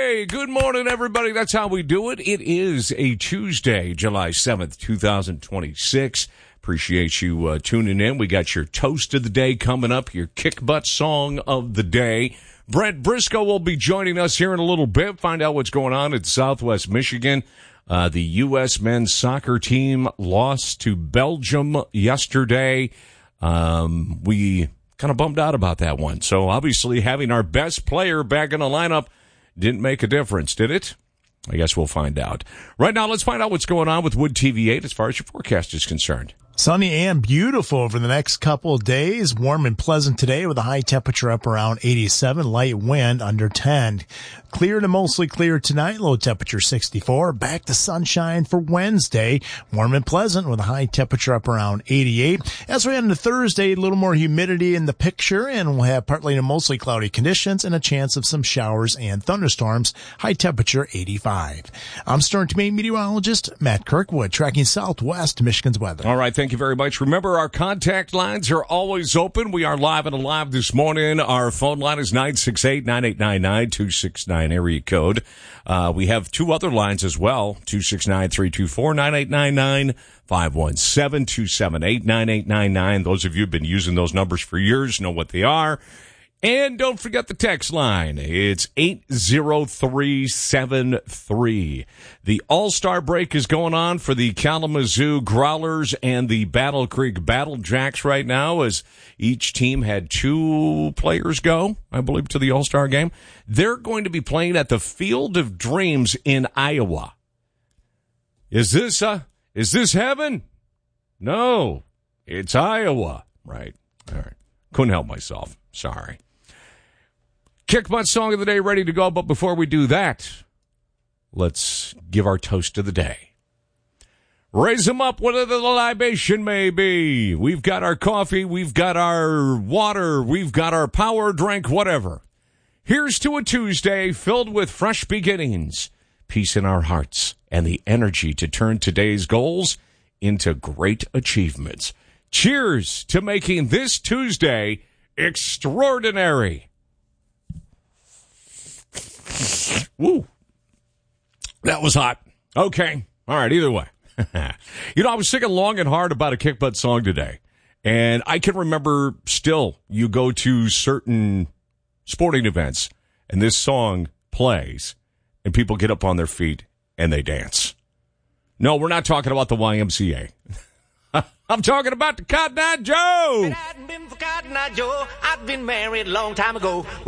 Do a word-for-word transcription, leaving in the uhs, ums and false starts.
Hey, good morning, everybody. That's how we do it. It is a Tuesday, July seventh, twenty twenty-six. Appreciate you uh, tuning in. We got your toast of the day coming up, your kick butt song of the day. Brent Briscoe will be joining us here in a little bit. Find out what's going on in Southwest Michigan. Uh, the U S men's soccer team lost to Belgium yesterday. Um, we kind of bummed out about that one. So obviously having our best player back in the lineup didn't make a difference, did it? I guess we'll find out. Right now, let's find out what's going on with Wood T V eight as far as your forecast is concerned. Sunny and beautiful over the next couple of days. Warm and pleasant today with a high temperature up around eighty-seven, light wind under ten. Clear to mostly clear tonight, low temperature sixty-four. Back to sunshine for Wednesday. Warm and pleasant with a high temperature up around eighty-eight. As we head into Thursday, a little more humidity in the picture, and we'll have partly to mostly cloudy conditions and a chance of some showers and thunderstorms. High temperature eighty-five. I'm Stern to Maine meteorologist Matt Kirkwood, tracking Southwest Michigan's weather. All right, thank you very much. Remember, our contact lines are always open. We are live and alive this morning. Our phone line is nine six eight, nine eight nine nine, two six nine area code. Uh, we have two other lines as well, two six nine, three two four, nine eight nine nine, five one seven, two seven eight, nine eight nine nine. Those of you who have been using those numbers for years know what they are. And don't forget the text line. It's eight zero three seven three. The All-Star break is going on for the Kalamazoo Growlers and the Battle Creek Battle Jacks right now, as each team had two players go, I believe, to the All-Star game. They're going to be playing at the Field of Dreams in Iowa. Is this, uh, is this heaven? No, it's Iowa. Right. All right. Couldn't help myself. Sorry. Kick butt song of the day ready to go, but before we do that, let's give our toast of the day. Raise them up, whatever the libation may be. We've got our coffee, we've got our water, we've got our power drink, whatever. Here's to a Tuesday filled with fresh beginnings, peace in our hearts, and the energy to turn today's goals into great achievements. Cheers to making this Tuesday extraordinary. Woo. That was hot. Okay. All right. Either way. You know, I was thinking long and hard about a kick butt song today. And I can remember still you go to certain sporting events and this song plays and people get up on their feet and they dance. No, we're not talking about the Y M C A. I'm talking about the Cotton Eye Joe. If it hadn't been for Cotton Eye Joe, I'd been married a long time ago.